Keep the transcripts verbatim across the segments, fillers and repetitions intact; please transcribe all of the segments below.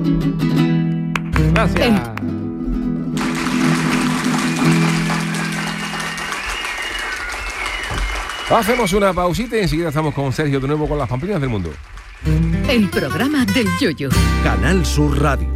Gracias. El... Hacemos una pausita y enseguida estamos con Sergio de nuevo con las Pamplinas del Mundo. El programa del Yoyo. Canal Sur Radio.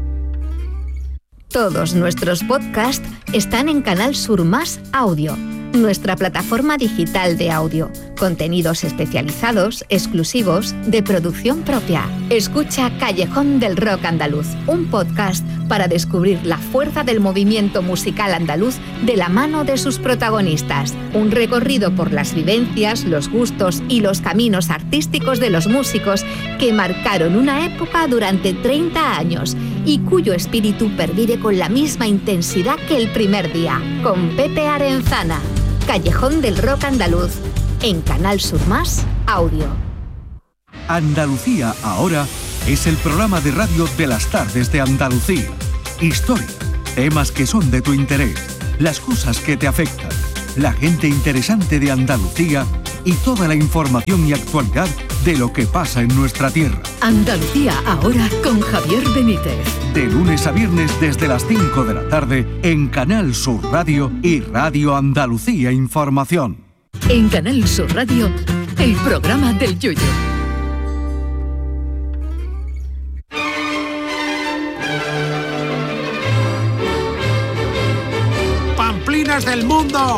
Todos nuestros podcasts están en Canal Sur Más Audio, nuestra plataforma digital de audio. Contenidos especializados, exclusivos, de producción propia. Escucha Callejón del Rock Andaluz, un podcast para descubrir la fuerza del movimiento musical andaluz de la mano de sus protagonistas. Un recorrido por las vivencias, los gustos y los caminos artísticos de los músicos que marcaron una época durante treinta años y cuyo espíritu pervive con la misma intensidad que el primer día. Con Pepe Arenzana. Callejón del Rock Andaluz, en Canal Sur Más Audio. Andalucía ahora es el programa de radio de las tardes de Andalucía. Historia, temas que son de tu interés, las cosas que te afectan, la gente interesante de Andalucía y toda la información y actualidad de lo que pasa en nuestra tierra. Andalucía ahora con Javier Benítez. De lunes a viernes desde las cinco de la tarde en Canal Sur Radio y Radio Andalucía Información. En Canal Sur Radio, el programa del Yoyo. ¡Pamplinas del mundo!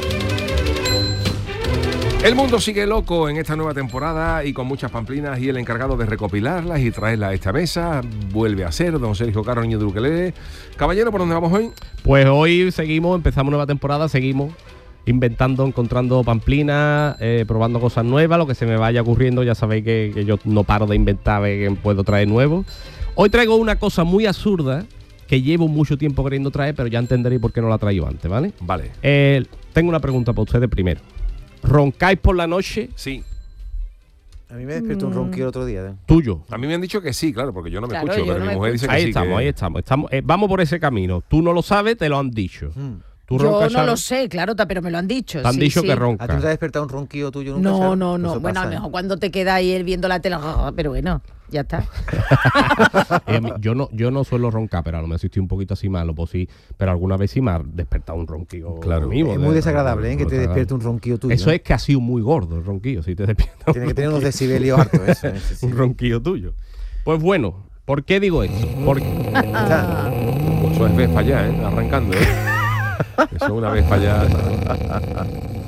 El mundo sigue loco en esta nueva temporada y con muchas pamplinas, y el encargado de recopilarlas y traerlas a esta mesa vuelve a ser don Sergio Caro, niño de Ukelele. Caballero, ¿por dónde vamos hoy? Pues hoy seguimos, empezamos nueva temporada, seguimos inventando, encontrando pamplinas, eh, probando cosas nuevas, lo que se me vaya ocurriendo. Ya sabéis que, que yo no paro de inventar, que puedo traer nuevo. Hoy traigo una cosa muy absurda que llevo mucho tiempo queriendo traer, pero ya entenderéis por qué no la traigo antes, ¿vale? Vale. Eh, tengo una pregunta para ustedes primero. ¿Roncáis por la noche? Sí. A mí me despertó mm. un ronquido el otro día. ¿eh? ¿Tuyo? A mí me han dicho que sí, claro, porque yo no me Claro, escucho, yo pero no mi me mujer dice que Ahí sí. estamos, que... ahí estamos, estamos eh, vamos por ese camino. Tú no lo sabes, te lo han dicho. Mm. ¿Tú Yo roncas, no Charo? lo sé, claro, ta- pero me lo han dicho. Te han sí, dicho sí. que ¿A ti no roncas. te ha despertado un ronquido tuyo nunca? No, Charo? no, no. Eso Bueno, a lo pasa, ¿eh? mejor cuando te quedas ahí viendo la tele, pero bueno, ya está. Eh, yo no yo no suelo roncar, pero a lo mejor estoy un poquito así malo, pues sí, pero alguna vez sí me ha despertado un ronquillo. Claro. Mismo, Es muy de- desagradable, ¿eh? Que te desagradable. despierte un ronquido tuyo. Eso ¿eh? es que ha sido muy gordo el ronquillo, si te despierta. Tiene que tener unos decibelios hartos, eso. Eso sí. Un ronquillo tuyo. Pues bueno, ¿por qué digo esto? Porque Está. Pues eso es vez para allá, ¿eh? Arrancando, ¿eh? Eso es una vez para allá.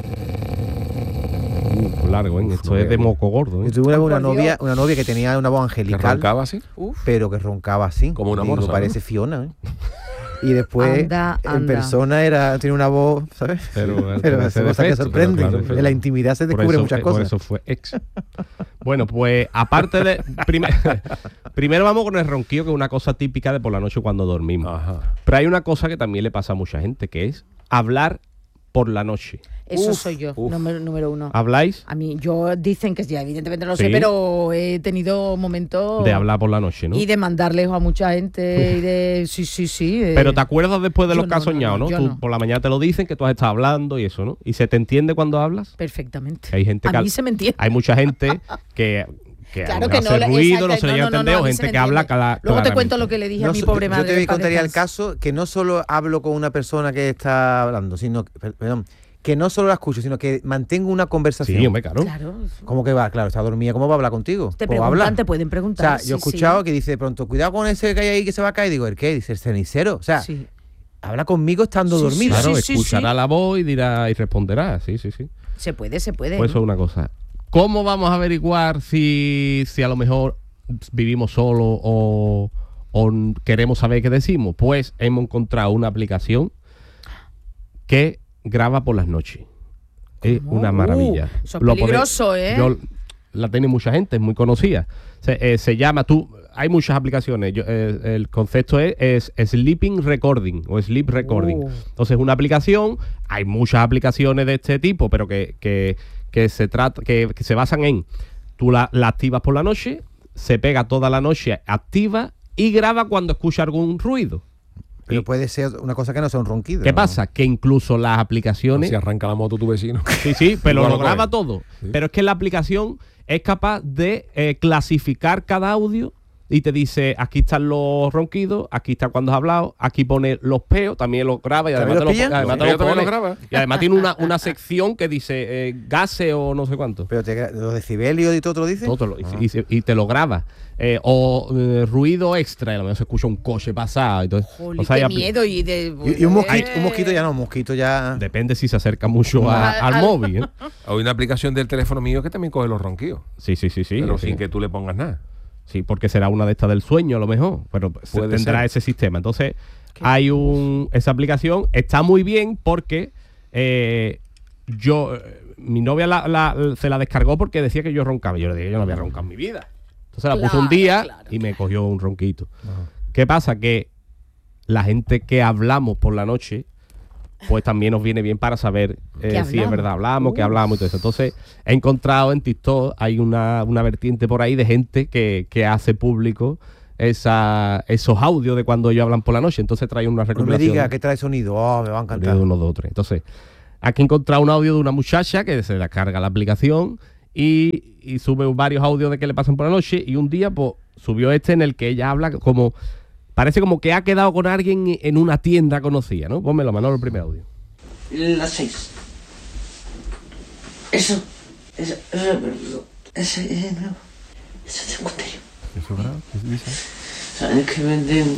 uh, largo, ¿eh? Esto es de moco gordo, ¿eh? Yo tuve una, una Por Dios. novia, una novia que tenía una voz ¿Que angelical, roncaba así? pero que roncaba así. Como una Digo, morsa, parece ¿no? Fiona, ¿eh? Y después, Anda, en anda. persona, era tiene una voz, ¿sabes? Pero, Pero con es ese una cosa que defecto, sorprende. pero claro, En la intimidad se Por descubre eso muchas fue- cosas. Por eso fue ex. Bueno, pues aparte de... primer- primero vamos con el ronquillo, que es una cosa típica de por la noche cuando dormimos. Ajá. Pero hay una cosa que también le pasa a mucha gente, que es hablar por la noche. Eso Uf, soy yo, uf. número, número uno. ¿Habláis? A mí, yo dicen que ya evidentemente no lo Sí. sé, pero he tenido momentos De hablar por la noche, ¿no? y de mandarles a mucha gente y de sí, sí, sí. eh. Pero te acuerdas después de yo lo que has no, no, soñado, no, ¿no? yo Tú no. por la mañana te lo dicen, que tú has estado hablando y eso, ¿no? ¿Y se te entiende cuando hablas? Perfectamente. Hay gente a que mí al- se me entiende. Hay mucha gente que, que Claro hace que no, le- ruido, no exacto, se le llega a no, no, entender, no, a o mí gente se me que habla entiende. cala- Luego te claramente. cuento lo que le dije a No mi so- pobre yo- madre. Yo te voy a paz contaría el descanse. caso que no solo hablo con una persona que está hablando, sino que, per- perdón, que no solo la escucho, sino que mantengo una conversación. Sí, hombre, claro. Claro. ¿Cómo que va? Claro, está dormida, ¿cómo va a hablar contigo? Te ¿Puedo preguntan, hablar? te pueden O preguntar. sea, yo he sí, escuchado sí. que dice de pronto, cuidado con ese que hay ahí que se va a caer. Digo, ¿el qué? Dice, el cenicero. O sea, Sí. habla conmigo estando Sí, dormida. Claro, sí, sí, escuchará sí. la voz y dirá y responderá. Sí, sí, sí. Se puede, se puede. Pues eso es una cosa. ¿Cómo vamos a averiguar si, si a lo mejor vivimos solos o, o queremos saber qué decimos? Pues hemos encontrado una aplicación que graba por las noches. Es ¿Cómo? una maravilla. Uh, eso es Lo pone- peligroso, ¿eh? yo- la tiene mucha gente, es muy conocida. Se, eh, se llama, tú, hay muchas aplicaciones. Yo, eh, el concepto es, es Sleeping Recording o Sleep Recording. Uh. Entonces, una aplicación, hay muchas aplicaciones de este tipo, pero que, que, que se trata, que, que se basan en, tú la, la activas por la noche, se pega toda la noche activa y graba cuando escucha algún ruido. Pero Y- puede ser una cosa que no sea un ronquido. ¿Qué ¿no? pasa? Que incluso las aplicaciones... Si arranca la moto tu vecino. Sí, sí, pero Igual lo lo graba coge. todo. Sí. Pero es que la aplicación es capaz de eh, clasificar cada audio y te dice, aquí están los ronquidos, aquí está cuando has hablado, aquí pone los peos, también los graba y además te ¿También lo, los pilla? además te ¿Los lo peos también pone. los graba? Y además tiene una, una sección que dice eh, gases o no sé cuánto. Pero te, gra- los decibelios y todo te lo dice. Todo te lo- y, y- y te lo graba. Eh, o eh, ruido extra, y a lo mejor se escucha un coche pasar. Entonces, Jolín, o sea, qué ya- miedo y de... Y, y un mosquito, un mosquito ya no, un mosquito ya. Depende si se acerca mucho a- Al- al al- móvil. ¿eh? Hay una aplicación del teléfono mío que también coge los ronquidos. Sí, sí, sí, sí. pero sí. sin que tú le pongas nada. Sí, porque será una de estas del sueño a lo mejor, pero se Puede tendrá ser. ese sistema. Entonces, hay un esa aplicación, está muy bien porque eh, yo, eh, mi novia la- la- se la descargó porque decía que yo roncaba. Yo le dije, yo no había roncado en mi vida. Entonces la puse un Claro, día claro, y me cogió un ronquito. ¿Qué pasa? Que la gente que hablamos por la noche, pues también nos viene bien para saber eh, ¿Qué si es hablamos? verdad hablamos, que Uf. hablamos y todo eso. Entonces, he encontrado en TikTok, hay una, una vertiente por ahí de gente que, que hace público esa, esos audios de cuando ellos hablan por la noche. Entonces trae una No me recopilación. diga que trae sonido. Oh, me va a encantar. De uno, dos, tres. Entonces, aquí he encontrado un audio de una muchacha que se descarga la aplicación y, y sube varios audios de que le pasan por la noche. Y un día, pues, subió este en el que ella habla como... Parece como que ha quedado con alguien en una tienda conocida, ¿no? Pónmelo, Manolo, el primer audio. Las seis. Eso, eso, eso, ese, ese nuevo. Ese es secundario. ¿Eso es verdad? ¿Qué dice? ¿Saben que venden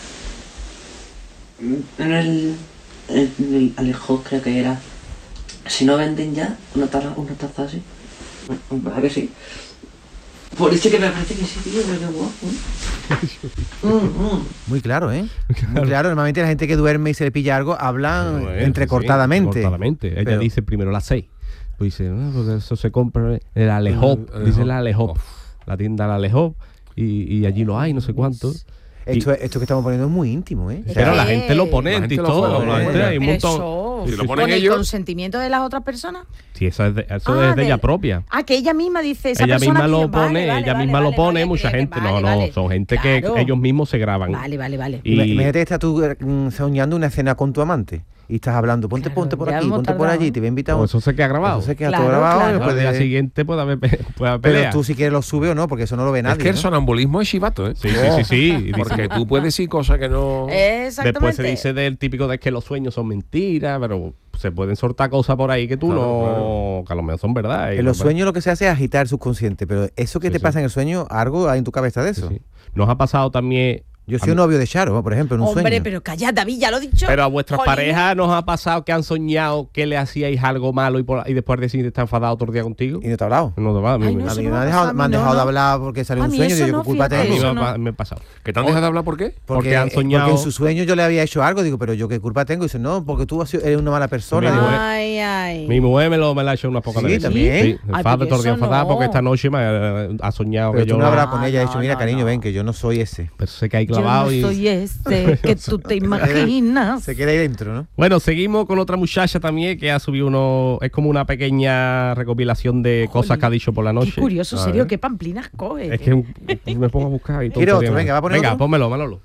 en el, en el Alejo, creo que era? Si no venden ya una taza, una taza así. ¿Verdad que sí? Por eso que me parece que sí, tío, pero qué guapo. Mm, mm. Muy claro, ¿eh? Muy claro. Normalmente la gente que duerme y se le pilla algo habla Bueno, sí, entrecortadamente. entrecortadamente. Ella Pero- dice primero las seis. Pues dice, no, porque eso se compra en el Alejop. El- el Dice Alejop. la Alejop. Oh. La tienda la Alejop. Y, y allí lo hay, no sé cuánto. Esto, esto que estamos poniendo es muy íntimo, ¿eh? Pero la Eh, gente lo pone la en gente lo TikTok. pone, la gente- bueno. hay un Pero montón. eso, Si lo ponen ¿con el ellos- consentimiento de las otras personas? Sí, eso es de, eso Ah, es de de- ella propia. Ah, que ella misma dice, esa Ella persona misma lo dice, vale, pone, vale, ella vale, misma vale, lo pone, vale, mucha que- gente. vale, no, no, vale. son gente Claro. que ellos mismos se graban. Vale, vale, vale. Y- Ima- Imagínate que estás tú mm, soñando una cena con tu amante y estás hablando, ponte, Claro, ponte por ya aquí, hemos ponte por tardado. allí, te voy a invitar a O un... eso se queda grabado. Eso se queda Claro, todo grabado. claro. y Al puede- día siguiente puede haber, pe- puede haber Pero pelea. tú si quieres lo sube o no, porque eso no lo ve nadie. Es que el ¿no? sonambulismo es chivato, ¿eh? Sí, sí, sí, sí. Y dice- Porque tú puedes decir cosas que no... Exactamente. Después se dice del típico de que los sueños son mentiras, pero se pueden soltar cosas por ahí que tú Claro, no... claro. que a lo mejor son verdad. y En los no- sueños lo que se hace es agitar el subconsciente, pero eso que Sí, te sí. pasa en el sueño, algo hay en tu cabeza de Sí, eso. sí. Nos ha pasado también... Yo a soy mí- un novio de Charo, por ejemplo, en un Hombre, sueño. pero calla, David, ya lo he dicho. Pero a vuestras Jolín. parejas nos ha pasado que han soñado que le hacíais algo malo y, por- y después al día siguiente está enfadado otro día contigo. Y no te he hablado. No te va, a mí Ay, me- no, A eso mí no me, me han ha dejado, pasado a me han mí, no, dejado de no. hablar porque salió A un mí sueño y eso digo, no, ¿qué culpa fíjate, a mí tengo? eso me, no. ha- me ha pasado. ¿Que te han dejado de hablar por qué? Porque han soñado- Porque en su sueño yo le había hecho algo, digo, pero yo qué culpa tengo. Y dice, no, porque tú has sido- eres una mala persona. Mi Digo, mujer- Ay, ay. Mi mujer me lo, me la ha hecho unas pocas Sí, veces. también. Sí, Ay, enfada pero todo el día eso enfadada no. porque esta noche me ha, ha soñado pero que tú yo no no, habrás con No, ella y no, dicho, mira, no, cariño, no. ven, que yo no soy ese. pero se cae Yo clavado no y... soy este que tú te imaginas. Se queda ahí dentro, ¿no? Bueno, seguimos con otra muchacha también que ha subido uno... Es como una pequeña recopilación de cosas que ha dicho por la noche. Qué curioso, A serio, ver. qué pamplinas coge. Es que un- me pongo a buscar y todo. ¿Quiere el otro? día. Venga, ¿va a poner Venga, otro? pónmelo, Manolo.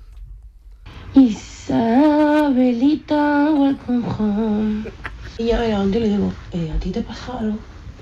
Isabelita, welcome home. Y ya era donde le digo, eh, ¿a ti te pasa algo?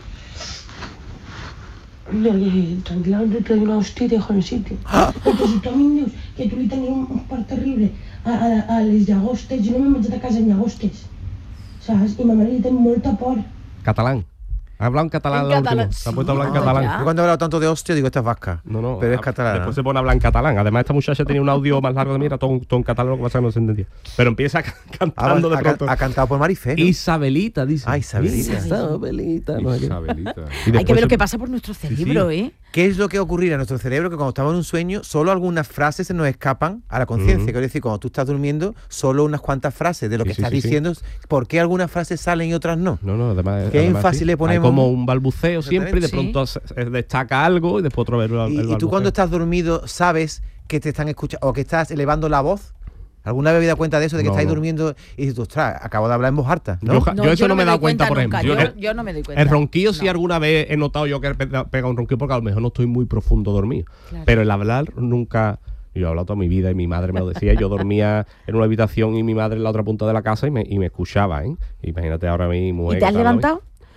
Le oye, tranquila, hombre, te doy una hostia y te dejo en el sitio. Perquè si tu a mi em dius que tu li tenies un, un part terrible a, a, a les llagostes, jo no m'he menjat a casa en llagostes, saps? I ma mare li té molta por. Catalán. Ha hablado en catalán En lo último. catalán, Se ha sí. puesto a hablar en Ah, catalán. ya. Yo cuando he hablado tanto de hostia, digo, esta es vasca. No, no. Pero es a- catalana. Después se pone a hablar en catalán. Además, esta muchacha tenía un audio más largo de mí, era todo, todo en catalán, lo que pasa es que no se entendía. Pero empieza ca- Ah, cantando de ha, ca- pronto. ha cantado por Marifé, ¿no? Isabelita, dice. Ah, Isabelita. Isabelita. no sé qué. Isabelita. Y Hay después que ver lo se- que pasa por nuestro sí. cerebro, ¿eh? ¿Qué es lo que ocurrirá en nuestro cerebro? Que cuando estamos en un sueño, solo algunas frases se nos escapan a la conciencia. Ujú. Quiero decir, cuando tú estás durmiendo, solo unas cuantas frases de lo Sí, que sí, estás sí, sí. diciendo. ¿Por qué algunas frases salen y otras no? No, no, además. ¿Qué además énfasis sí. le ponemos? Hay como un balbuceo siempre y de Exactamente. pronto se- se destaca algo y después otra vez el, el Y, y tú balbuceo. cuando estás dormido, ¿sabes que te están escuchando o que estás elevando la voz? ¿Alguna vez habéis dado cuenta de eso, de que No, estáis no. durmiendo y dices, ostras, acabo de hablar en voz alta? ¿no? Yo ja- yo eso no me he dado doy cuenta, por nunca, ejemplo. Yo, Yo- yo no me doy cuenta. El ronquillo sí No. alguna vez he notado yo que he pe- pegado un ronquido porque a lo mejor no estoy muy profundo dormido. Claro. Pero el hablar nunca... Yo he hablado toda mi vida y mi madre me lo decía. Yo dormía en una habitación y mi madre en la otra punta de la casa y me, y me escuchaba, ¿eh? Imagínate ahora mi mujer. ¿Y te has que está al lado levantado? mío.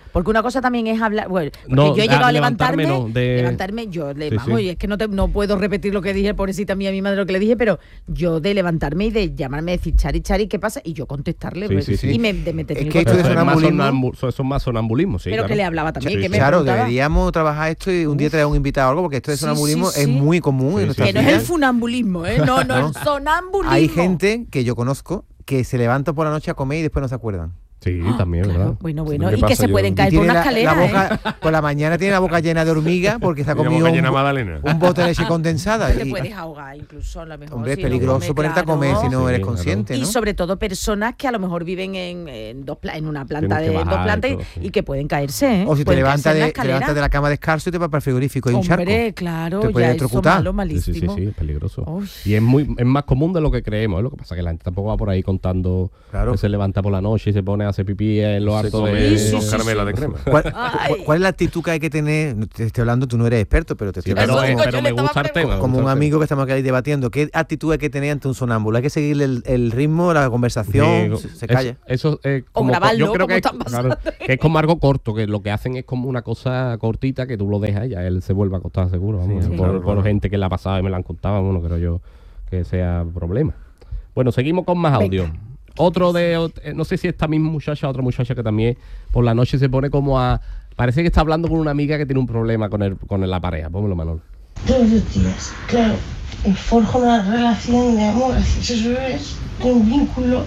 Porque una cosa también es hablar, bueno, porque No, yo he llegado a a levantarme, levantarme no, de- levantarme, yo le, Sí, vamos, sí. y es que no, te- no puedo repetir lo que dije, pobrecita mía, mi madre lo que le dije, pero yo de levantarme y de llamarme, decir, Chari, Chari, ¿qué pasa? Y yo contestarle, Sí, pues, sí, sí. y me, de meterme Es en que esto cosas. de Eso es más sonambulismo- sonambu- eso es más sonambulismo, sí, Pero claro. que le hablaba también, que me Claro, preguntaba. deberíamos trabajar esto y un día traer un invitado o algo, porque esto de Sí, sonambulismo sí, es sí. muy común Sí, en nuestra Que no es vida. el funambulismo, ¿eh? No, no, No. el sonambulismo. Hay gente que yo conozco que se levanta por la noche a comer y después no se acuerdan. Sí, también, Claro, ¿verdad? bueno, ¿Qué bueno, y que pasa, se yo? pueden Y caer por Tiene una la- escalera, la ¿eh? boca, por la mañana tiene la boca llena de hormiga porque se ha Tiene comido boca un, llena bo- Magdalena. un bote de leche condensada. Te y- puedes ahogar incluso, a lo mejor. Hombre, es si no peligroso comes, ponerte a comer claro. si no Sí, eres claro. consciente, Y ¿no? sobre todo personas que a lo mejor viven en, en dos pla- en una planta Tienes de que dos bajar y plantas y, todo, sí. y que pueden caerse, ¿eh? O si te Pueden levantas caerse en la de, te escalera. levantas de la cama descalzo y te vas para el frigorífico y un charco. Hombre, claro, Te puede ya eso electrocutar. malo, Sí, sí, sí, malísimo. sí, es peligroso. Uy. Y es muy es más común de lo que creemos, ¿eh? Lo que pasa es que la gente tampoco va por ahí contando Claro. que se levanta por la noche y se pone a hacer pipí en lo Se alto come de... Sí, con sí, caramela sí. de crema. ¿Cuál, Ay. cu- cuál es la actitud que hay que tener? No te estoy hablando, tú no eres experto, pero te Sí, estoy pero, hablando eh, Eso como, pero yo me le estaba gusta el tema. me como gusta un el tema. amigo que estamos aquí debatiendo. ¿Qué actitud hay que tener ante un sonámbulo? Hay que seguirle el, el ritmo, la conversación, Sí, se, se eso- calla. Eso, es como, grabarlo, yo creo como que es, están pasando. claro, que es como algo corto, que lo que hacen es como una cosa cortita que tú lo dejas y ya él se vuelve a acostar seguro. Vamos, Sí, por, claro, por claro. gente que la ha pasado y me la han contado, bueno, no creo yo que sea problema. Bueno, seguimos con más audio. Otro de, ot- eh, no sé si esta misma muchacha, otra muchacha que también por la noche se pone como a, parece que está hablando con una amiga que tiene un problema con el, con la pareja. Pónmelo, Manolo. Todos los días, claro, eh, forja una relación de amor hacia esos bebés, de un vínculo.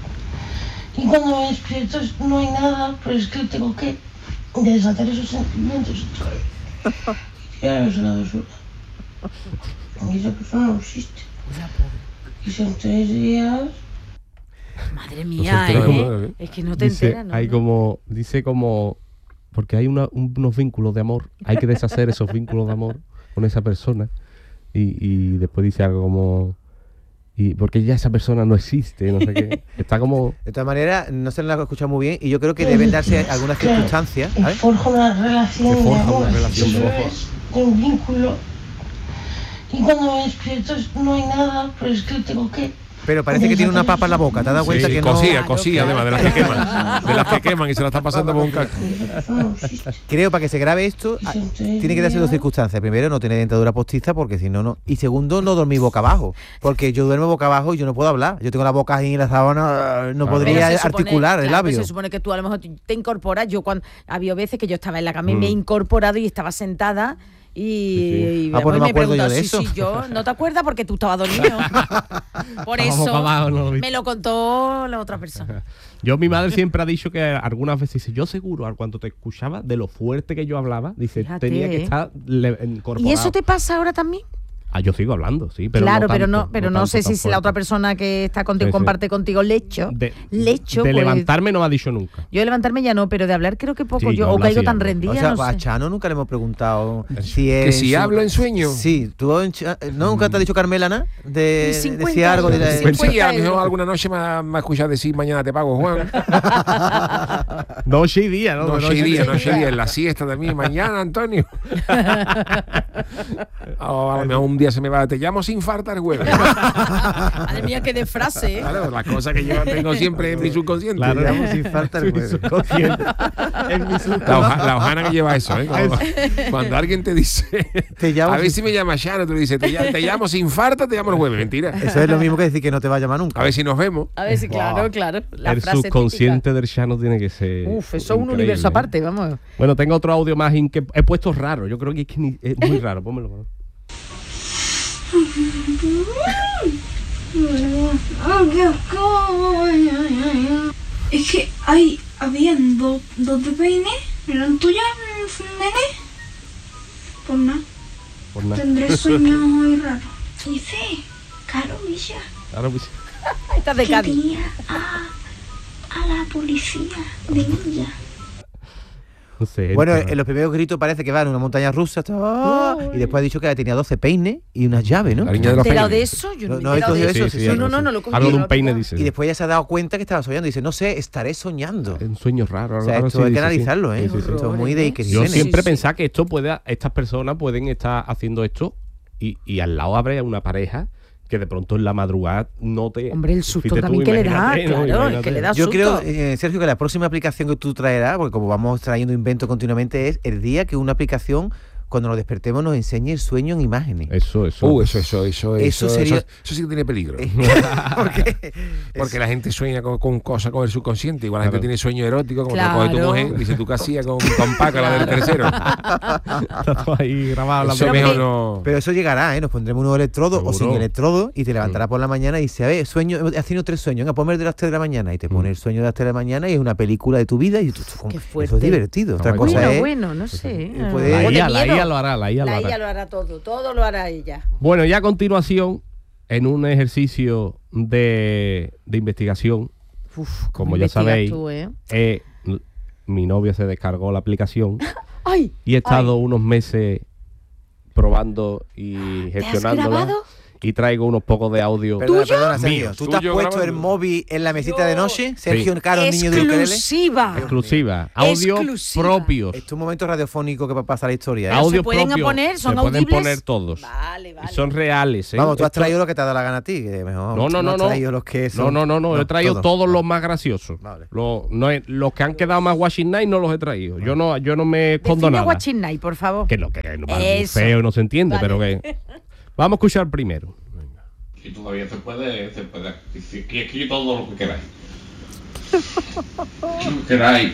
Y cuando me despierto no hay nada, pero es que tengo que desatar esos sentimientos y tirarlos a la basura. Y esa persona no existe. Y son tres días. Madre mía, No se entera, ¿eh? ¿no? Es que no te Dice, enteras, ¿no? hay ¿no? como, dice como, porque hay una- un- unos vínculos de amor, hay que deshacer esos vínculos de amor con esa persona. Y, y después dice algo como, y porque ya esa persona no existe, no sé qué. Está como, De todas maneras, no se la ha escuchado muy bien y yo creo que deben darse algunas Claro, circunstancias. eh, ¿sabes? forja una relación Se de forja amor una hacia relación esos de amor. bebés, de un vínculo. Y cuando me despierto no hay nada, pero es que tengo que. Pero parece que tiene una papa en la boca. ¿Te has dado cuenta Sí, que no? cosía, Claro, cosía, claro, además, de las que claro. queman. De las que queman y se la está pasando por un caco. Esa persona no existe. Creo para que se grabe esto Y ah, son tres tiene que darse dos días. circunstancias. Primero, no tener dentadura postiza porque si no, no. Y segundo, no dormir boca abajo. Porque yo duermo boca abajo y yo no puedo hablar. Yo tengo la boca ahí en la sábana, no Claro. podría Pero se supone- articular el claro, pero labio. Se supone que tú a lo mejor te te incorporas. Yo cuando había veces que yo estaba en la cama y me he Mm. incorporado y estaba sentada. Y, sí. y Ah, pues vamos, no me y acuerdo yo preguntaba, de sí, eso. sí, yo no te acuerdas porque tú estabas dormido. Por Estaba eso boca abajo, no lo vi. me lo contó la otra persona. yo, mi madre siempre ha dicho que algunas veces dice, yo seguro, al cuando te escuchaba, de lo fuerte que yo hablaba, dice, Fíjate, tenía que ¿eh? estar le- incorporado. ¿Y eso te pasa ahora también? Ah, yo sigo hablando, sí, pero claro, no pero tanto, no, pero no, tanto, sé tan si la otra fuerte. persona que está contigo Sí, sí. comparte contigo lecho. De, lecho, de pues, levantarme no me ha dicho nunca. Yo de levantarme ya no, pero de hablar creo que poco. Sí, yo yo o hablo caigo así, tan hablo. rendida, O sea, no a sé. Chano nunca le hemos preguntado si Que es si su- hablo en sueño. Sí, tú en Cha- nunca te ha dicho Carmela nada de cincuenta decía algo de la- euros. Sí, a lo mejor euros. alguna noche me ha, me ha escuchado decir mañana te pago, Juan. Noche y día, ¿no? Noche y día, noche y día, en la siesta también. Mañana, Antonio. O a lo mejor un día se me va, te llamo sin falta el jueves. Madre mía, qué de frase, ¿eh? Claro, la cosa que yo tengo siempre en mi subconsciente. Claro, Te llamo sin falta el jueves. En mi sub- La, hoja- la hojana que lleva eso, ¿eh? Cuando, cuando alguien te dice, Te llamo a ver sin- si me llama Chano, tú le dices, te, ll- te llamo sin falta, te llamo el jueves. Mentira. Eso es lo mismo que decir que no te va a llamar nunca. A ver si nos vemos. A ver si, claro, claro. La el frase subconsciente del Chano tiene que ser. típica. Uf, eso es un increíble, universo ¿eh? aparte, vamos. Bueno, tengo otro audio más in que he puesto raro. Yo creo que es, que ni- es muy raro. Pónmelo. Pónmelo. Es que hay, habían dos, dos de peine, ¿eran tuyas, nene? Pues nada, Por nada. tendré sueños muy raros. Dice, claro, Misha, Claro, pues, Esta de que Cádiz. tenía a, a la policía de ella. no sé. Bueno, está- en los primeros gritos parece que va en una montaña rusa está- y después ha dicho que tenía doce peines y unas llaves, ¿no? La niña de los ¿Te he enterado de peines. eso? Yo No- no, no me he habéis enterado de cogido eso. eso, sí, no, sí, no, sí. no, no lo he cogido. Algo de un no, peine, no. dice. Y después ya se ha dado cuenta que estaba soñando. Dice, no sé, estaré soñando. Es un sueño raro. O sea, algo esto así hay que dice, sí. analizarlo, ¿eh? Sí, sí, sí. Esto es muy de Iker Yo Jiménez. siempre Sí, sí. pensaba que esto puede, estas personas pueden estar haciendo esto y, y al lado habrá una pareja que de pronto en la madrugada no te... Hombre, el susto fíjate tú, también que le da, imagínate, ¿no? claro, Imagínate. es que le da Yo susto. creo, eh, Sergio, que la próxima aplicación que tú traerás, porque como vamos trayendo inventos continuamente, es el día que una aplicación, cuando nos despertemos, nos enseñe el sueño en imágenes. Eso, eso. Uh, eso, eso, eso, Eso eso, sería- eso, eso sí que tiene peligro. ¿Por qué? Porque la gente sueña con, con cosas con el subconsciente. Igual la gente Claro. tiene sueño erótico, como Claro. te coge tu mujer, dice tú casilla con, con Paca, la del tercero. Está todo ahí grabado. La Eso Pero mejor que- no. Pero eso llegará, ¿eh? Nos pondremos unos electrodos o sin Seguro. electrodos y te levantarás por la mañana y dices, a ver, sueño, he haciendo tres sueños, venga, ponme el de las tres de la mañana y te pone el sueño de las tres de la mañana y es una película de tu vida y tú, tú- Qué eso fuerte. es divertido. Otra Bueno, cosa Bueno, es... bueno, no sé. Eh, puede- La O de I A, la miedo. I A lo hará, la I A lo La hará. I A lo hará todo, todo lo hará ella. Bueno, ya a continuación, en un ejercicio de, de investigación, Uf, como ¿cómo ya investigas sabéis, tú, eh? eh, l- mi novia se descargó la aplicación ¡Ay! y he estado unos meses probando y ¿Te has gestionándola. grabado? Y traigo unos pocos de audio. Perdona, perdona, Sergio. míos. ¿Tú te has Tuyo puesto el grabando. móvil en la mesita de noche? Sergio Sí. Caro, niño de ukelele. Exclusiva. Exclusiva. Audio Exclusiva. propios. Esto es un momento radiofónico que va a pasar la historia, ¿eh? Pero Audio se pueden propios. poner, son Se pueden audibles. poner todos. Vale, vale. Y son reales. ¿eh? Vamos, tú has Esto- traído lo que te ha dado la gana a ti. Que mejor No, no, no, has no. traído los que No, son- no, no, no. He traído todos. todos los más graciosos. Vale. Los, no he- los que han quedado más watching night no los he traído. Yo no, yo no me escondo Define nada. Watching Night, por favor. Que lo que es muy Eso. feo y no se entiende, Vale. pero que. Vamos a escuchar primero. Y todavía se puede, se puede decir que aquí todo lo que queráis. Lo que queráis.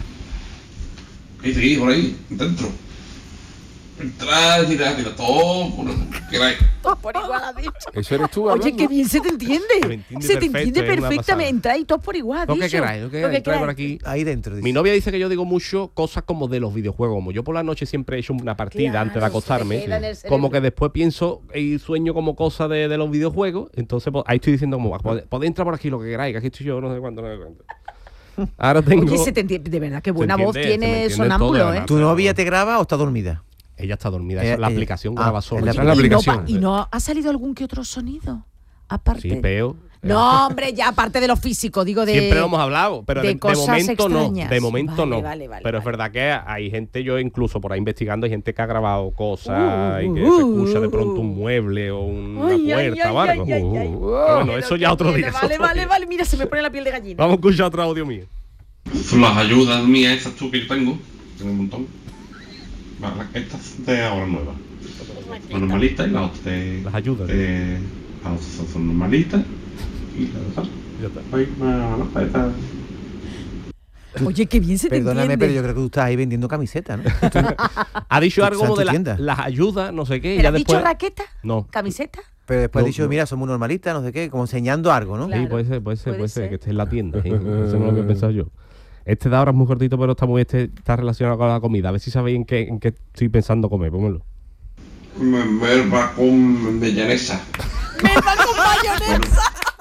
Y sí, por ahí, dentro. Entrar, tirar, tirar todo, por lo que queráis. Todos por igual ha dicho. Eso eres tú Oye, hablando. qué bien se te entiende. Se me entiende se te perfecto, entiende es una perfectamente. pasada. Entráis todos por igual. ha Lo que dicho. queráis, lo que Lo queráis. Trae por queráis. aquí. Ahí dentro, dice. Mi novia dice que yo digo mucho cosas como de los videojuegos. Como yo por la noche siempre he hecho una partida Claro, antes de se acostarme. te queda en el cerebro. Como que después pienso y sueño como cosa de, de los videojuegos. Entonces pues, ahí estoy diciendo como, "Pod- podéis entrar por aquí lo que queráis, que aquí estoy yo, no sé cuánto, no sé cuánto". Ahora tengo... Oye, se te entiende. De verdad, qué buena voz entiende, se me tiene entiende sonámbulo, todo, ¿eh? además. ¿Tu novia te graba o está dormida? Ella está dormida, Eh, esa- la eh, aplicación ah, graba es sola. la- Esa es la ¿Y no, aplicación. pa- ¿Y no ha salido algún que otro sonido? Aparte. Sí, peo. No, hombre, ya aparte de lo físico, digo de. Siempre lo hemos hablado, pero de de, de cosas momento no. extrañas. De momento Vale, no. vale, vale, pero es vale. verdad que hay gente, yo incluso por ahí investigando, hay gente que ha grabado cosas Uh, y que uh, se escucha de uh, pronto uh. un mueble o una Ay, ay, puerta ay, o algo. ay, ay, ay. Uh, bueno, Qué eso lo ya que otro tiene. día. eso Vale, otro vale, día. vale. Mira, se me pone la piel de gallina. Vamos a escuchar otro audio mío. Son las ayudas mías, estas tú que yo tengo. Tengo un montón. Vale, estas de ahora nuevas. Son normalitas y las otras de... Las ayudas. de- las otras son- son normalitas. Y las otras... Ya está. Ay, no, no, estas... Oye, qué bien se te Perdóname, entiende. pero yo creo que tú estás ahí vendiendo camisetas, ¿no? Ha dicho Tú algo estás en como tu de la- tienda. las ayudas, no sé qué. ¿Pero ya has dicho después... raqueta? No. ¿Camiseta? Pero después No, has dicho, no. mira, somos normalistas, no sé qué, como enseñando algo, ¿no? Claro. Sí, puede ser, puede ser, puede puede ser, ser. que esté en la tienda. ¿sí? Eso no es lo que he pensado yo. Este de ahora es muy cortito, pero está muy este está relacionado con la comida. A ver si sabéis en qué, en qué estoy pensando comer. Pónmelo. Merva con mellanesa. ¡Melva con mayonesa!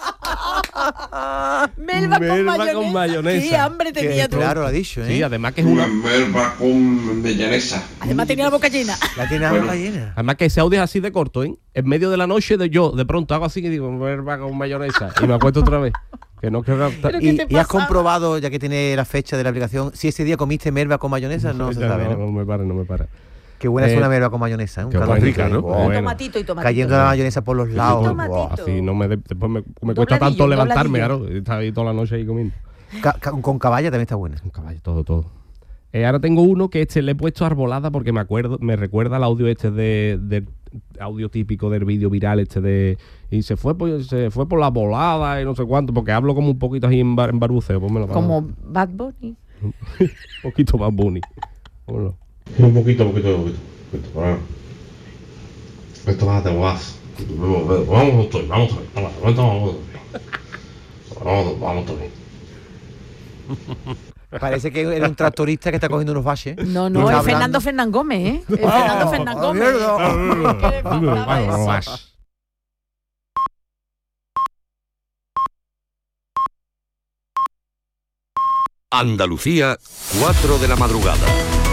¡Melva con Melva mayonesa! con mayonesa. ¡Qué hambre Que, tenía tú! claro, lo ha dicho, ¿eh? Sí, además que es una... Merva con mellanesa. Además tenía la boca llena. La tiene la Bueno. boca llena. Además que ese audio es así de corto, ¿eh? En medio de la noche de yo, de pronto hago así y digo, verba con mayonesa. Y me acuesto otra vez. Que no quiero gastar. Pero ¿qué Y, te y has pasaba? comprobado, ya que tiene la fecha de la aplicación, si ese día comiste merva con mayonesa, no se Ya, sabe, no, ¿no? no me para, no me para. Qué buena es Eh, una merva con mayonesa, ¿eh? Un qué caldo buena, rico, ¿no? ¿eh? Bueno. Y tomatito y tomatito. Cayendo la mayonesa por los lados. tomatito. Buah. Así no me de- después me, me cuesta Dobladillo, tanto levantarme, dobladillo. claro. Está ahí toda la noche ahí comiendo. Ca- ca- con caballa también está buena. Un caballo, todo, todo. Eh, ahora tengo uno que este le he puesto arbolada porque me acuerdo, me recuerda al audio este de, del audio típico del vídeo viral este de y se fue por, se fue por la volada y no sé cuánto, porque hablo como un poquito así en, bar, en barbuceo. Pónmelo, Como Bad Bunny. un poquito más bunny. Pónmelo. Un poquito, poquito, poquito. poquito. Bueno. Esto va de guas. Vamos, vamos, vamos, vamos, vamos, vamos, vamos, vamos, vamos, vamos. Parece que era un tractorista que está cogiendo unos baches. No, Y no, está es Fernando hablando. Fernán Gómez, ¿eh? Es Fernando Fernán Gómez. mierda. ¿Qué le faltaba eso? Andalucía, cuatro de la madrugada.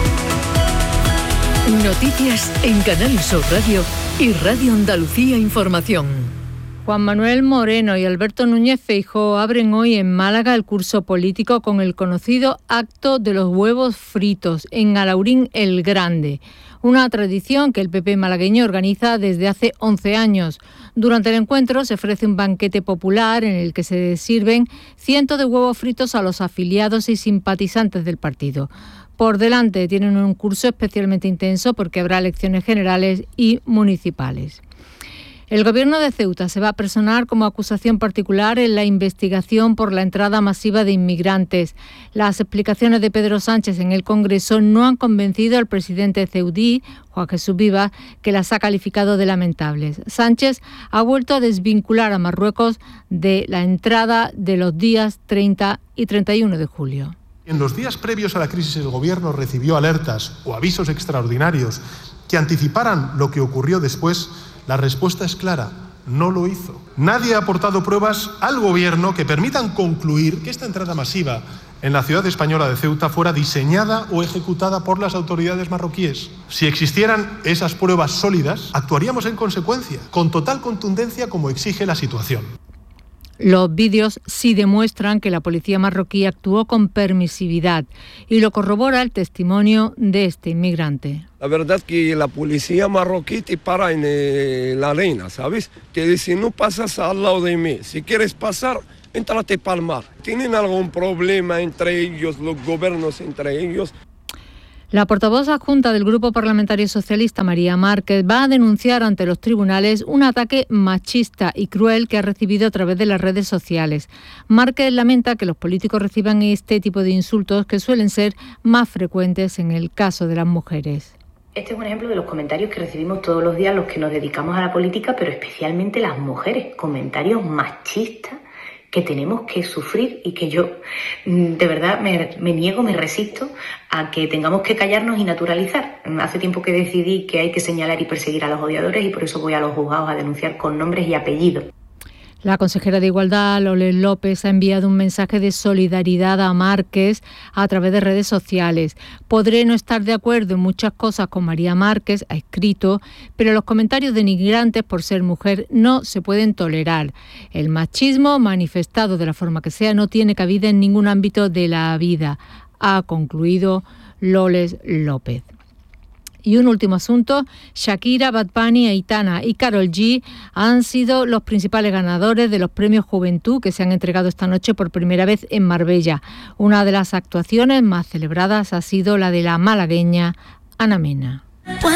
Noticias en Canal Sur Radio y Radio Andalucía Información. Juan Manuel Moreno y Alberto Núñez Feijóo abren hoy en Málaga el curso político con el conocido acto de los huevos fritos en Alaurín el Grande. una tradición que el P P malagueño organiza desde hace once años. Durante el encuentro se ofrece un banquete popular en el que se sirven cientos de huevos fritos a los afiliados y simpatizantes del partido. Por delante tienen un curso especialmente intenso porque habrá elecciones generales y municipales. El Gobierno de Ceuta se va a personar como acusación particular en la investigación por la entrada masiva de inmigrantes. Las explicaciones de Pedro Sánchez en el Congreso no han convencido al presidente ceutí, Juan Jesús Vivas, que las ha calificado de lamentables. Sánchez ha vuelto a desvincular a Marruecos de la entrada de los días treinta y treinta y uno de julio. En los días previos a la crisis el Gobierno recibió alertas o avisos extraordinarios que anticiparan lo que ocurrió después. La respuesta es clara, no lo hizo. Nadie ha aportado pruebas al Gobierno que permitan concluir que esta entrada masiva en la ciudad española de Ceuta fuera diseñada o ejecutada por las autoridades marroquíes. Si existieran esas pruebas sólidas, actuaríamos en consecuencia, con total contundencia como exige la situación. Los vídeos sí demuestran que la policía marroquí actuó con permisividad y lo corrobora el testimonio de este inmigrante. La verdad que la policía marroquí te para en eh, la arena, ¿sabes? Te dice, no pasas al lado de mí. Si quieres pasar, entrate para el mar. ¿Tienen algún problema entre ellos, los gobiernos entre ellos? La portavoz adjunta del Grupo Parlamentario Socialista, María Márquez, va a denunciar ante los tribunales un ataque machista y cruel que ha recibido a través de las redes sociales. Márquez lamenta que los políticos reciban este tipo de insultos que suelen ser más frecuentes en el caso de las mujeres. Este es un ejemplo de los comentarios que recibimos todos los días los que nos dedicamos a la política, pero especialmente las mujeres. Comentarios machistas que tenemos que sufrir y que yo de verdad me, me niego, me resisto a que tengamos que callarnos y naturalizar. Hace tiempo que decidí que hay que señalar y perseguir a los odiadores y por eso voy a los juzgados a denunciar con nombres y apellidos. La consejera de Igualdad, Loles López, ha enviado un mensaje de solidaridad a Márquez a través de redes sociales. Podré no estar de acuerdo en muchas cosas con María Márquez, ha escrito, pero los comentarios denigrantes por ser mujer no se pueden tolerar. El machismo, manifestado de la forma que sea, no tiene cabida en ningún ámbito de la vida, ha concluido Loles López. Y un último asunto, Shakira, Bad Bunny, Aitana y Karol G han sido los principales ganadores de los premios Juventud que se han entregado esta noche por primera vez en Marbella. Una de las actuaciones más celebradas ha sido la de la malagueña Ana Mena.